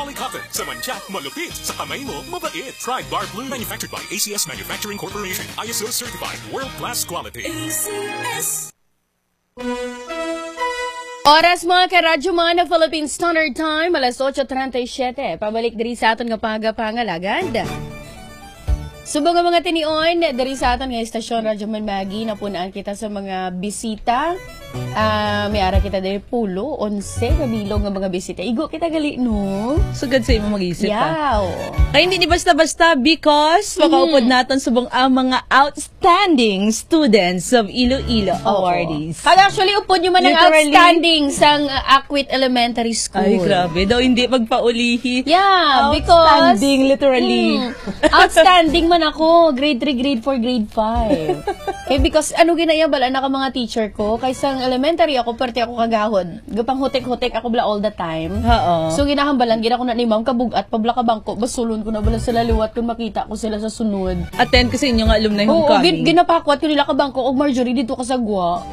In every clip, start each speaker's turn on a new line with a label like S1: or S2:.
S1: Polycotton. Sa mancha, malupit. Sa kamay mo, mabait. Try Bar Blue. Manufactured by ACS Manufacturing Corporation. ISO certified. World-class quality. ACS.
S2: Oras mga karadyo mga na Philippine Standard Time, alas 8:37. Pabalik diri sa aton nga pangalagad. Subong nga mga tinion, diri sa aton nga istasyon Radyo Manmagi, napunaan kita sa mga bisita. May ara kita dahil 11 kabilog nga mga bisita. Igo kita gali, no?
S3: Sugad sa imo mag-isip
S2: Yaw.
S3: Ay, hindi basta-basta because makaupod natin subong ang mga outstanding students of Iloilo awardees.
S2: Actually, upod nyo man ang
S3: Literally.
S2: outstanding sang Akwit Elementary School.
S3: Ay, grabe. Daw hindi magpaulihi.
S2: Yeah, because...
S3: Outstanding, literally.
S2: Outstanding man ako. Grade 3, grade 4, grade 5. Okay, because ano ginaya bala na ka mga teacher ko, kaysang elementary ako, parte ako kagahod. Gapang hutik-hutik ako bala all the time.
S3: Oo.
S2: So, ginahambalan, gina ko na ni ma'am, kabugat, pabla ka bangko, basulon ko na bala sila liwat kung makita ko sila sa sunod.
S3: Attend kasi inyong alumni
S2: Oo,
S3: homecoming.
S2: ginapakwat ko nila ka bangko, og Marjorie, dito ka sa gwa.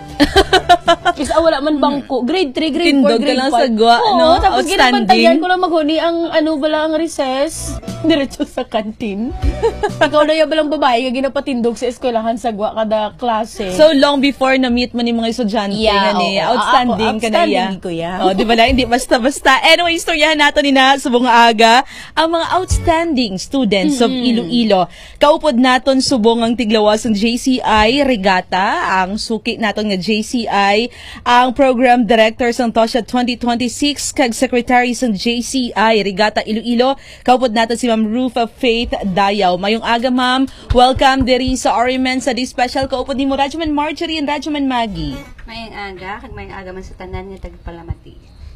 S2: Kasi wala man bangko. Grade 3, grade 4,
S3: Tindog
S2: grade 5.
S3: ka lang sa gwa, no?
S2: Tapos
S3: Outstanding.
S2: ginapantayan ko lang maghuni ang ano bala ang recess. Diretso sa kantin. Ikaw na yung balang babae nga ginapatindog sa eskwelahan sa gwa kada klase.
S3: So, long before na-meet mo ni mga estudyante
S2: Yeah,
S3: na ni
S2: oo.
S3: outstanding
S2: Ako,
S3: ka na
S2: outstanding
S3: ya.
S2: ko ya.
S3: Oh, di ba lang? Hindi basta-basta. Anyway, istoryahan natin ni na subong aga ang mga outstanding students of Iloilo. Kaupod naton subong ang tiglawas ng JCI Regatta, ang suki naton nga JCI, ang program director sang TOSHA 2026 kag secretary sang JCI Regatta Iloilo. Kaupod naton si Ma'am Rufa Faith Dayaw. Mayong aga, ma'am. Welcome diri sa Orimen sa this special kaupod ni mo Radyoman Marjorie and Radyoman Maggie.
S4: Mayang aga, kag mayang aga man sa tanan nga tagpalamati.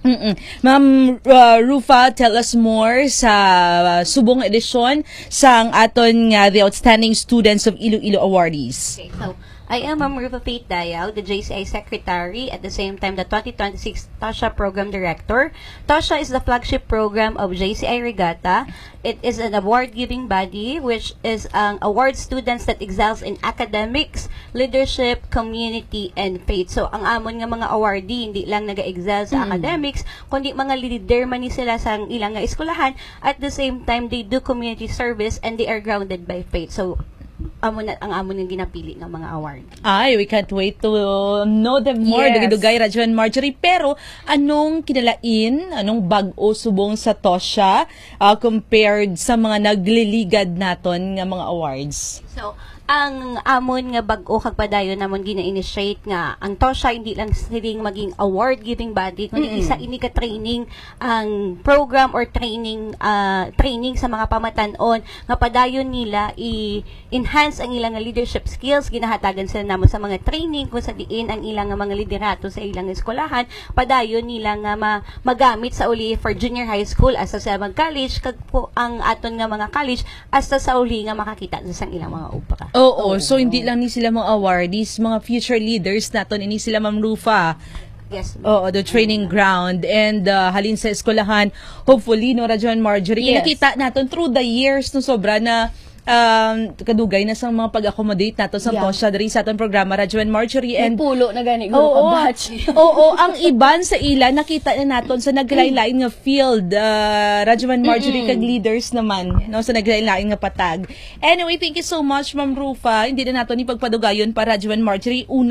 S3: Ma'am Rufa, tell us more sa subong edisyon sang aton nga the outstanding students of Iloilo awardees.
S4: Okay, so I am Ma'am Rufa Faith Dayaw, the JCI Secretary, at the same time the 2026 TOSHA Program Director. TOSHA is the flagship program of JCI Regatta. It is an award-giving body which is award students that excels in academics, leadership, community, and faith. So, ang amon nga mga awardee, hindi lang naga-excel sa academics, kundi mga leader man ni sila sa ilang nga eskwelahan. At the same time, they do community service and they are grounded by faith. So, ang amon yung ginapili ng mga award.
S3: Ay, we can't wait to know them more.
S2: Yes.
S3: Dugay Radyo and Marjorie. Pero, anong kinalain, anong bag-o subong sa TOSHA compared sa mga nagliligad naton nga mga awards?
S4: So, ang amon nga bag-o kag padayon namon gina-initiate nga ang TOSHA hindi lang siling maging award-giving body kundi isa ini ka training ang program or training sa mga pamatan-on nga padayon nila i-enhance ang ilang nga leadership skills. Ginahatagan sila namon sa mga training kung sa diin ang ilang nga mga liderato sa ilang eskwelahan, padayon nila nga magamit sa uli for junior high school as sa mag-college kag po ang aton nga mga college hasta sa uli nga makakita sa ilang mga upra.
S3: Oo, so hindi lang ni sila mga awardees, mga future leaders naton, ini sila Ma'am Rufa.
S4: Yes.
S3: Oo, the training ground and halin sa eskwelahan. Hopefully, no, Radyo and Marjorie,
S2: Yes.
S3: nakita natin through the years no sobra na kadugay na sa mga pag-accommodate nato sa TOSHA diri sa atong programa Radyo and Marjorie
S2: And
S3: and
S2: pulo na gani ko
S3: Oo,
S2: batch.
S3: oo, ang iban sa ila nakita na naton sa naglain-lain nga field, Radyoman Marjorie kag leaders naman, no, sa naglain-lain nga patag. Anyway, thank you so much Ma'am Rufa. Hindi na naton ni pagpadugayon para Radyoman Marjorie. Una